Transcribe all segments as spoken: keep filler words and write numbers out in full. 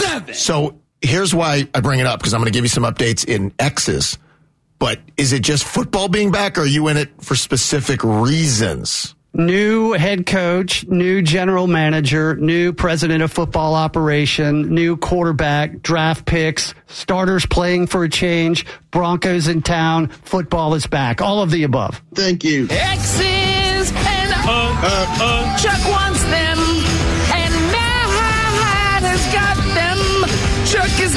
seven. So here's why I bring it up, because I'm going to give you some updates in X's. But is it just football being back, or are you in it for specific reasons? New head coach, new general manager, new president of football operation, new quarterback, draft picks, starters playing for a change, Broncos in town, football is back. All of the above. Thank you. X's and uh, uh, uh. Chuck wants them, and Matt has got them. Chuck is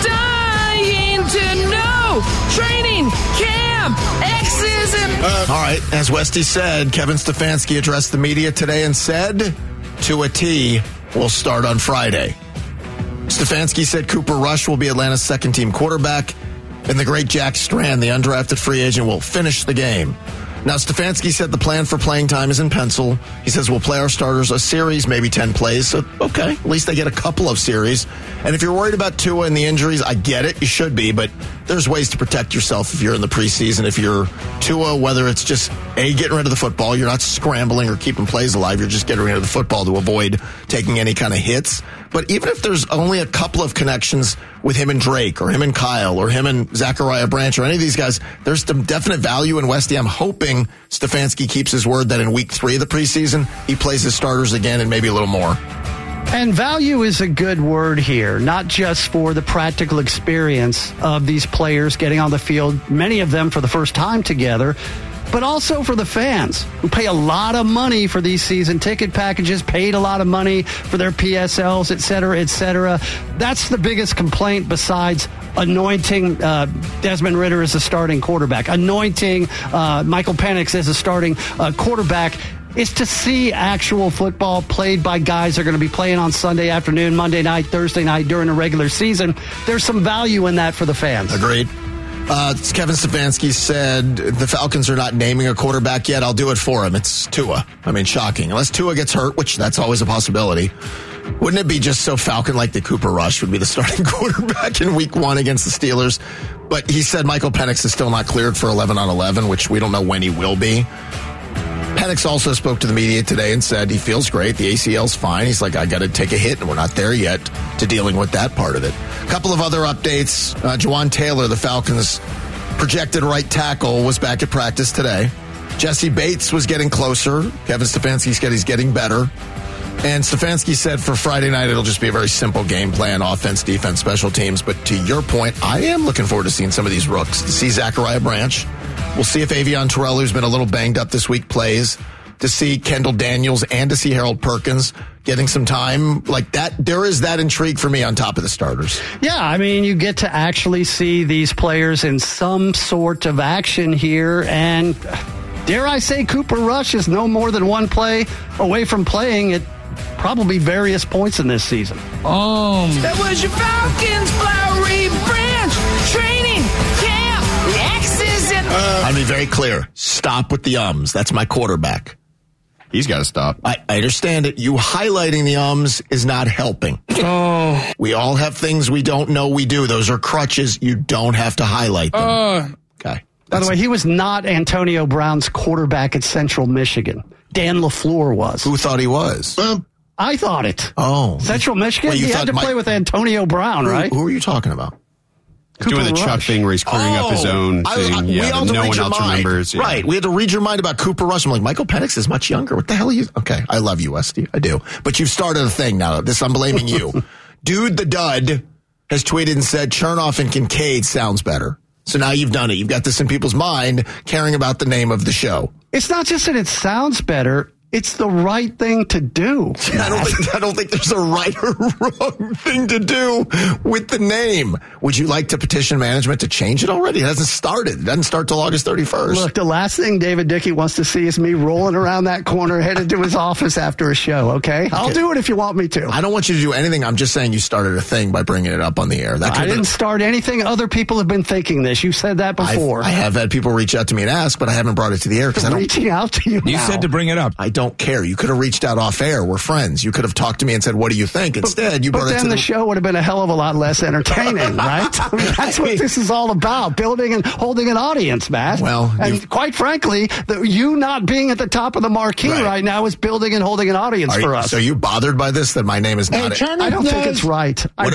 dying to know. Training camp, X's and uh. All right, as Westy said, Kevin Stefanski addressed the media today and said, to a T, we'll start on Friday. Stefanski said Cooper Rush will be Atlanta's second-team quarterback, and the great Jack Strand, the undrafted free agent, will finish the game. Now, Stefanski said the plan for playing time is in pencil. He says we'll play our starters a series, maybe ten plays. So, okay, at least they get a couple of series. And if you're worried about Tua and the injuries, I get it. You should be, but there's ways to protect yourself if you're in the preseason. If you're Tua, whether it's just, A, getting rid of the football, you're not scrambling or keeping plays alive, you're just getting rid of the football to avoid taking any kind of hits. But even if there's only a couple of connections with him and Drake or him and Kyle or him and Zachariah Branch or any of these guys, there's some definite value in Westy. I'm hoping Stefanski keeps his word that in week three of the preseason, he plays his starters again and maybe a little more. And value is a good word here, not just for the practical experience of these players getting on the field, many of them for the first time together, but also for the fans who pay a lot of money for these season ticket packages, paid a lot of money for their P S Ls, et cetera, et cetera. That's the biggest complaint besides anointing uh, Desmond Ridder as a starting quarterback, anointing uh, Michael Penix as a starting uh, quarterback, is to see actual football played by guys that are going to be playing on Sunday afternoon, Monday night, Thursday night during the regular season. There's some value in that for the fans. Agreed. Uh, Kevin Stefanski said the Falcons are not naming a quarterback yet. I'll do it for him. It's Tua. I mean, shocking. Unless Tua gets hurt, which that's always a possibility. Wouldn't it be just so Falcon-like that Cooper Rush would be the starting quarterback in week one against the Steelers? But he said Michael Penix is still not cleared for eleven on eleven, which we don't know when he will be. Penix also spoke to the media today and said he feels great. The A C L's fine. He's like, I got to take a hit, and we're not there yet to dealing with that part of it. A couple of other updates. Uh, Jawan Taylor, the Falcons' projected right tackle, was back at practice today. Jesse Bates was getting closer. Kevin Stefanski said he's getting better. And Stefanski said for Friday night, it'll just be a very simple game plan, offense, defense, special teams. But to your point, I am looking forward to seeing some of these rooks, to see Zachariah Branch. We'll see if Avion Terrell, who's been a little banged up this week, plays, to see Kendall Daniels and to see Harold Perkins getting some time like that. There is that intrigue for me on top of the starters. Yeah, I mean, you get to actually see these players in some sort of action here. And dare I say, Cooper Rush is no more than one play away from playing at probably various points in this season. Oh, that was your Falcons flowery branch training camp. The X's and uh, I'll be very clear. Stop with the ums. That's my quarterback. He's got to stop. I, I understand it. You highlighting the ums is not helping. Oh, we all have things we don't know we do. Those are crutches. You don't have to highlight them. Uh, okay. By the way, he was not Antonio Brown's quarterback at Central Michigan. Dan LaFleur was. Who thought he was? Um, I thought it. Oh. Central Michigan? Well, he had to Mike, play with Antonio Brown, who, right? Who are you talking about? Cooper Doing the Rush. Chuck thing where he's clearing oh, up his own thing. I, I, yeah, we all that no one else mind. remembers. Yeah. Right. We had to read your mind about Cooper Rush. I'm like, Michael Penix is much younger. What the hell are you? Okay. I love you, Westy. I do. But you've started a thing now. This, I'm blaming you. Dude the Dud has tweeted and said Chernoff and Kincaid sounds better. So now you've done it. You've got this in people's mind, caring about the name of the show. It's not just that it sounds better. It's the right thing to do. I don't think I don't think there's a right or wrong thing to do with the name. Would you like to petition management to change it already? It hasn't started. It doesn't start till August thirty-first. Look, the last thing David Dickey wants to see is me rolling around that corner headed to his office after a show, okay? I'll okay. do it if you want me to. I don't want you to do anything. I'm just saying you started a thing by bringing it up on the air. That I didn't been... start anything. Other people have been thinking this. You said that before. I've, I have had people reach out to me and ask, but I haven't brought it to the air. because I don't, reaching out to you You now. said to bring it up. I don't care. You could have reached out off air. We're friends. You could have talked to me and said, what do you think? Instead, but, you brought but it to then the... the show would have been a hell of a lot less entertaining, right? I mean, that's what this is all about, building and holding an audience, Matt. Well, and you've... quite frankly, the, you not being at the top of the marquee right, right now is building and holding an audience Are for you, us. So are you bothered by this, that my name is not... Hey, it? I don't think it's right. I